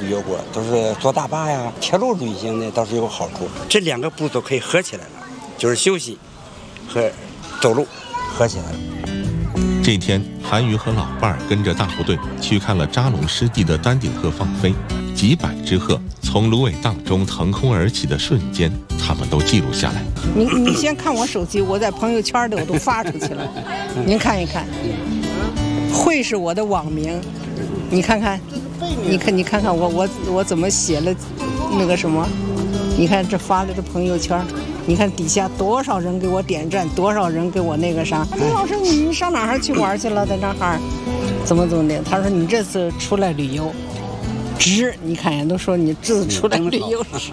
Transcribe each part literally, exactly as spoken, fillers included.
旅游过，都是坐大巴呀、铁路旅行的，倒是有好处。这两个步骤可以合起来了，就是休息和走路合起来了。 这天，韩宇和老伴儿跟着大部队去看了扎龙湿地的丹顶鹤放飞，几百只鹤从芦苇荡中腾空而起的瞬间，他们都记录下来。 你你先看我手机，我在朋友圈里我都发出去了，您看一看。会是我的网名，你看看，你看你看看我我我怎么写了那个什么？你看这发了这朋友圈。你看底下多少人给我点赞，多少人给我那个啥？李老师，你上哪儿去玩去了？在那儿怎么怎么的？他说你这次出来旅游，值。你看人都说你这次出来旅游值。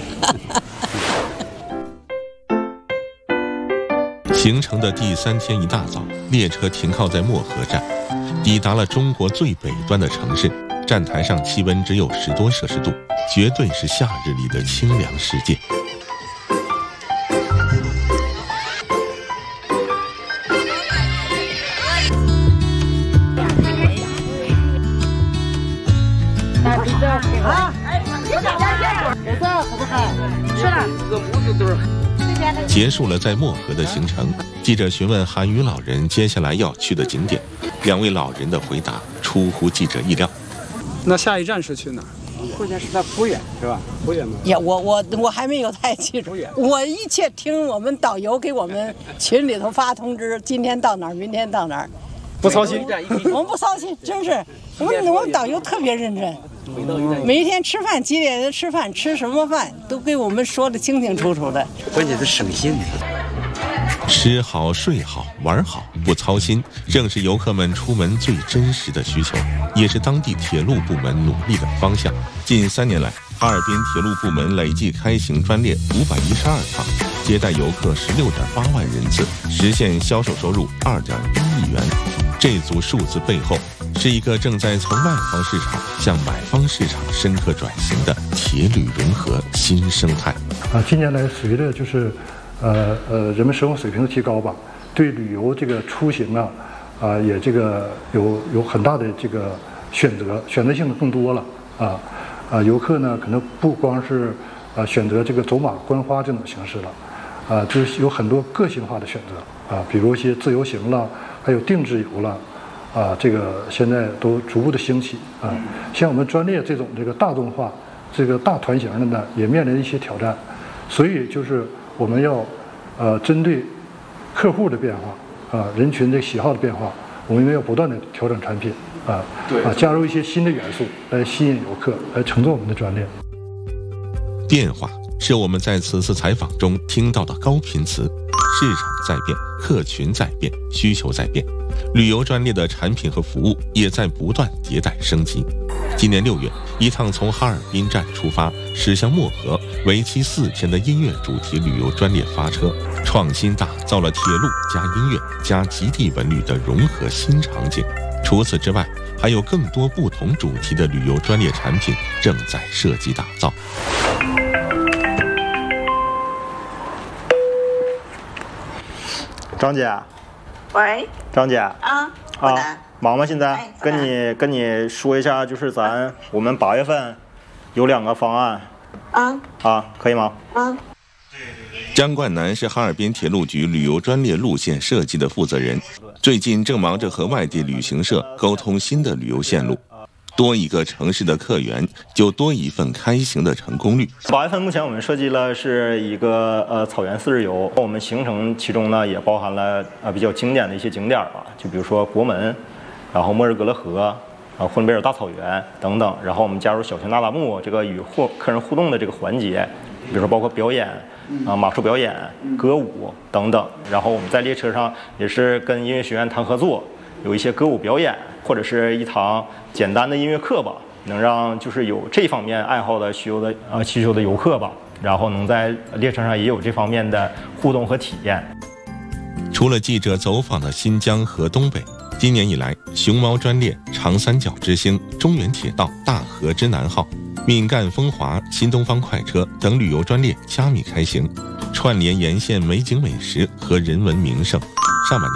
行程的第三天一大早，列车停靠在漠河站，抵达了中国最北端的城市。站台上气温只有十多摄氏度，绝对是夏日里的清凉世界。 啊！有点儿这个好不好？吃了。这个母子墩儿。 结束了在漠河的行程，记者询问韩宇老人接下来要去的景点，两位老人的回答出乎记者意料。 那下一站是去哪儿？ 后天是在抚远是吧？抚远吗？ 呀，我我我还没有太记住，我一切听我们导游给我们群里头发通知，今天到哪儿，明天到哪儿。 不操心， 我们不操心，真是我们我们导游特别认真，每一天吃饭几点吃饭，吃什么饭都给我们说得清清楚楚的。 关键是省心的， 吃好睡好玩好不操心，正是游客们出门最真实的需求，也是当地铁路部门努力的方向。近三年来，哈尔滨铁路部门累计开行专列五百一十二趟，接待游客十六点八万人次，实现销售收入二点一亿元。这组数字背后，是一个正在从卖方市场向买方市场深刻转型的铁旅融合新生态。 啊，近年来随着就是呃呃人们生活水平的提高吧，对旅游这个出行啊啊也这个有有很大的这个选择，选择性更多了啊啊游客呢可能不光是啊选择这个走马观花这种形式了啊，就是有很多个性化的选择啊，比如一些自由行了，还有定制游了啊，这个现在都逐步的兴起啊。像我们专列这种这个大众化、这个大团型的呢，也面临一些挑战，所以就是我们要呃针对客户的变化啊，人群的喜好的变化，我们要不断的调整产品啊，啊，加入一些新的元素来吸引游客，来乘坐我们的专列。 变化是我们在此次采访中听到的高频词。市场在变，客群在变，需求在变，旅游专列的产品和服务也在不断迭代升级。今年六月，一趟从哈尔滨站出发驶向漠河，为期四天的音乐主题旅游专列发车，创新打造了铁路加音乐加极地文旅的融合新场景。除此之外，还有更多不同主题的旅游专列产品正在设计打造。 张姐， 喂， 张姐啊啊，忙吗？现在、哎、跟你跟你说一下，就是咱我们八月份有两个方案啊啊，可以吗？ 啊。 张冠南是哈尔滨铁路局旅游专列路线设计的负责人，最近正忙着和外地旅行社沟通新的旅游线路。多一个城市的客源，就多一份开行的成功率。 八月份目前我们设计了是一个呃草原四日游，我们行程其中呢也包含了呃比较经典的一些景点吧，就比如说国门，然后莫日格勒河，啊呼伦贝尔大草原等等。然后我们加入小型那达慕这个与或客人互动的这个环节，比如说包括表演啊马术表演、歌舞等等。然后我们在列车上也是跟音乐学院谈合作，有一些歌舞表演。或者是一堂简单的音乐课吧，能让就是有这方面爱好的需求的呃需求的游客吧，然后能在列车上也有这方面的互动和体验。 除了记者走访的新疆和东北，今年以来，熊猫专列、长三角之星、中原铁道、大河之南号、闽赣风华、新东方快车等旅游专列加密开行，串联沿线美景美食和人文名胜。上半年，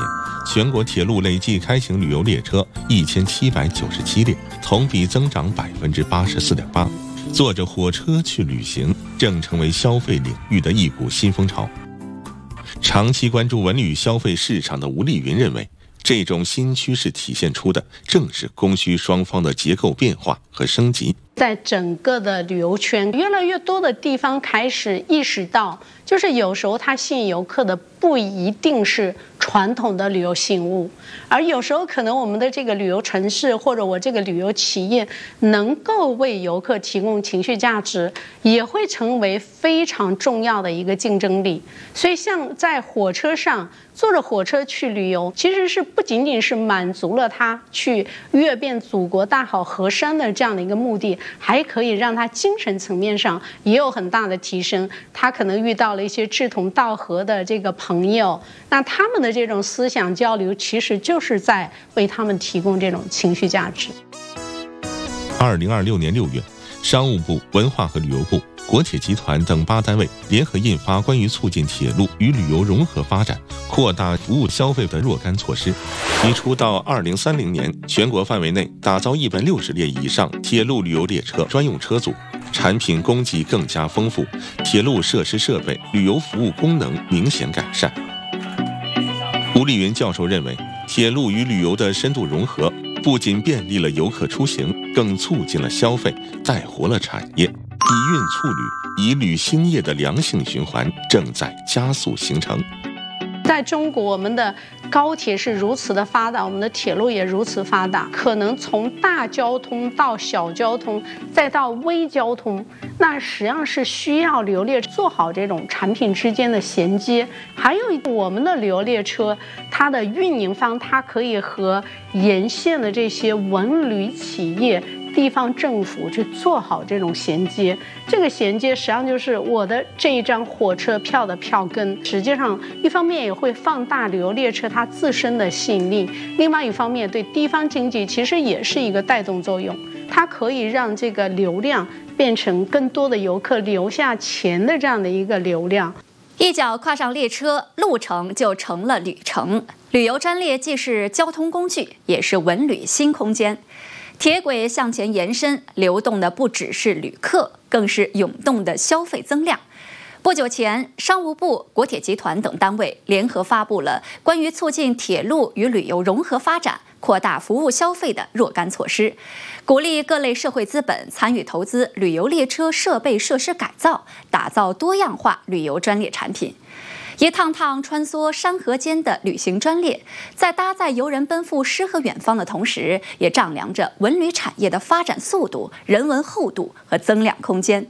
全国铁路累计开行旅游列车一千七百九十七列，同比增长百分之八十四点八。坐着火车去旅行，正成为消费领域的一股新风潮。长期关注文旅消费市场的吴丽云认为，这种新趋势体现出的正是供需双方的结构变化和升级。 在整个的旅游圈，越来越多的地方开始意识到，就是有时候它吸引游客的不一定是传统的旅游信物，而有时候可能我们的这个旅游城市或者我这个旅游企业能够为游客提供情绪价值，也会成为非常重要的一个竞争力。所以像在火车上坐着火车去旅游，其实是不仅仅是满足了他去阅遍祖国大好河山的这样的一个目的，还可以让他精神层面上也有很大的提升。他可能遇到了一些志同道合的这个朋友，那他们的这种思想交流其实就是在为他们提供这种情绪价值。 二零二六年六月，商务部、文化和旅游部、国铁集团等八单位联合印发关于促进铁路与旅游融合发展、扩大服务消费的若干措施，提出到二零三零年全国范围内打造一百六十列以上铁路旅游列车专用车组，产品供给更加丰富，铁路设施设备、旅游服务功能明显改善。吴丽云教授认为，铁路与旅游的深度融合，不仅便利了游客出行，更促进了消费，带活了产业。以运促旅、以旅兴业的良性循环正在加速形成。 在中国，我们的高铁是如此的发达，我们的铁路也如此发达，可能从大交通到小交通，再到微交通，那实际上是需要旅游列车做好这种产品之间的衔接。还有我们的旅游列车，它的运营方，它可以和沿线的这些文旅企业、地方政府去做好这种衔接。这个衔接实际上就是我的这一张火车票的票根，实际上一方面也会放大旅游列车它自身的吸引力，另外一方面对地方经济其实也是一个带动作用，它可以让这个流量变成更多的游客留下钱的这样的一个流量。 一脚跨上列车，路程就成了旅程。旅游专列既是交通工具，也是文旅新空间。铁轨向前延伸，流动的不只是旅客，更是涌动的消费增量。不久前，商务部、国铁集团等单位联合发布了关于促进铁路与旅游融合发展、扩大服务消费的若干措施，鼓励各类社会资本参与投资旅游列车设备设施改造，打造多样化旅游专列产品。一趟趟穿梭山河间的旅行专列，在搭载游人奔赴诗和远方的同时，也丈量着文旅产业的发展速度、人文厚度和增量空间。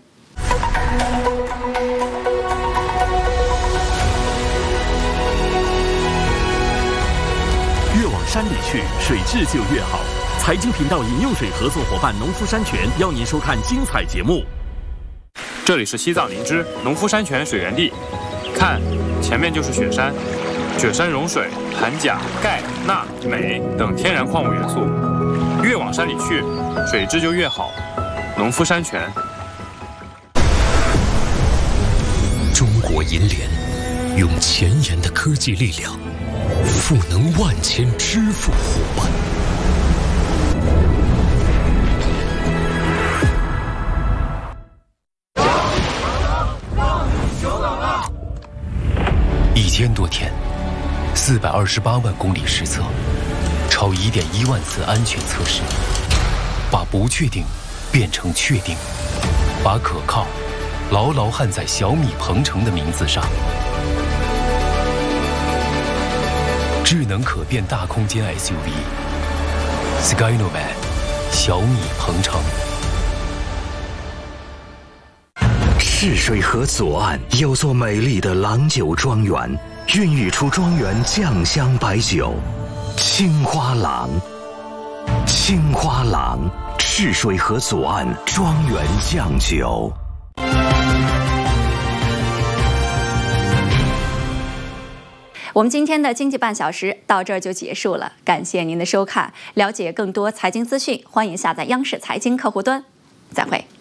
越往山里去，水质就越好。财经频道饮用水合作伙伴农夫山泉邀您收看精彩节目。 这里是西藏林芝农夫山泉水源地，看。前面就是雪山，雪山融水含钾、钙、钠、镁等天然矿物元素，越往山里去，水质就越好。农夫山泉。 中国银联用前沿的科技力量，赋能万千支付伙伴。一千多天，四百二十八万公里实测，超一点一万次安全测试，把不确定变成确定，把可靠牢牢焊在小米鹏程的名字上。智能可变大空间 S U V Skynomad 小米鹏程。 泗水河左岸有座美丽的郎酒庄园，孕育出庄园酱香白酒青花郎。青花郎，泗水河左岸庄园酱酒。 我们今天的经济半小时到这儿就结束了，感谢您的收看。了解更多财经资讯，欢迎下载央视财经客户端。再会。